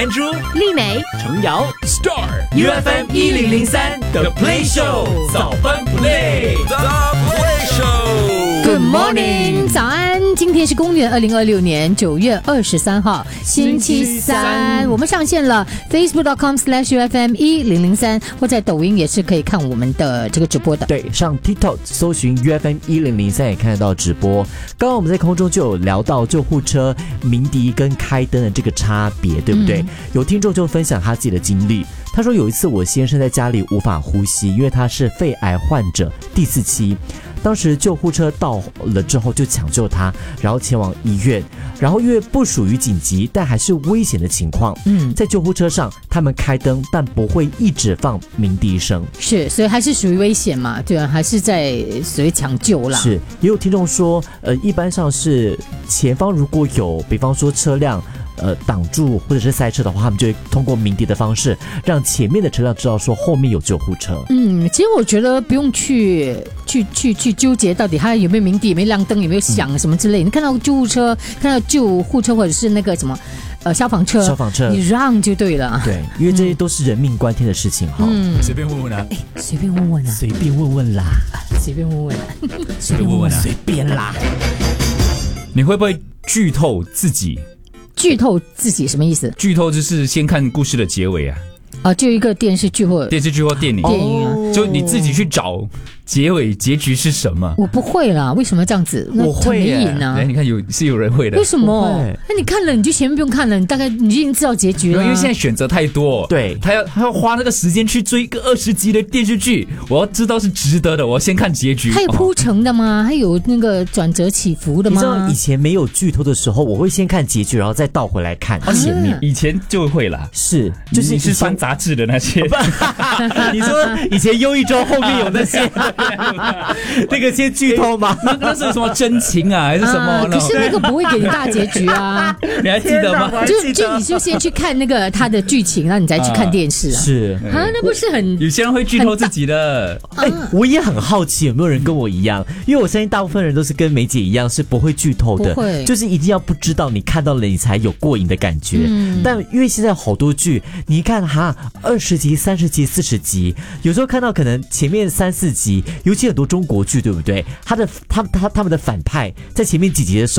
Andrew、 丽美、 程瑶、Star UFM 1003 The Play Show 早班 Play。The Play Show。Good morning， 早安！今天是公元2026年9月23号，星期三。我们上线了 Facebook.com/UFM1003，或在抖音也是可以看我们的这个直播的。 对，上 TikTok 搜寻 UFM1003也看得到直播。刚刚我们在空中就有聊到救护车鸣笛跟开灯的这个差别，对不对？有听众就分享他自己的经历。他说有一次我先生在家里无法呼吸，因为他是肺癌患者第4期。当时救护车到了之后就抢救他，然后前往医院，然后因为不属于紧急但还是危险的情况，在救护车上他们开灯，但不会一直放鸣笛声， 是，所以还是属于危险嘛，对啊，还是在所谓抢救啦。 是，也有听众说，一般上是前方如果有，比方说车辆挡住或者是塞车的话，他们就会通过鸣笛的方式让前面的车辆知道说后面有救护车。 其实我觉得不用去纠结到底它有没有鸣笛，有没有亮灯，有没有响什么之类。你看到救护车，看到救护车或者是那个什么消防车，你让就对了。 对，因为这些都是人命关天的事情哈。 随便问问啊， 随便问问啊， 随便问问啦， 随便问问， 随便问问啊， 随便啦。 你会不会剧透自己？ 剧透自己什么意思？ 剧透就是先看故事的结尾啊。 就一个电视剧或电影啊，就你自己去找结局是什么？ 我不会啦，为什么这样子？ 我会耶啊！你看有人会的， 为什么？那你看了你就前面不用看了，你大概你就已经知道结局了。 因为现在选择太多， 对， 他要花那个时间去追一个20集的电视剧，我要知道是值得的，我要先看结局。 还有铺陈的吗？还有那个转折起伏的吗？ 你知道以前没有剧透的时候，我会先看结局，然后再倒回来看前面。 以前就会啦， 是，就是你是翻杂志的那些。 你说以前优一周后面有那些那个先剧透吗？ 那是什么真情啊，还是什么？ 可是那个不会给你大结局啊， 你还记得吗？ 就你就先去看那个他的剧情，然后你再去看电视啊。 是啊，那不是很有些人会剧透自己的。 我也很好奇有没有人跟我一样，因为我相信大部分人都是跟梅姐一样是不会剧透的，就是一定要不知道你看到了你才有过瘾的感觉。但因为现在好多剧，你一看20集、30集、40集，有时候看到可能前面3-4集，尤其很多中国剧，对不对？他们的反派在前面几集的时候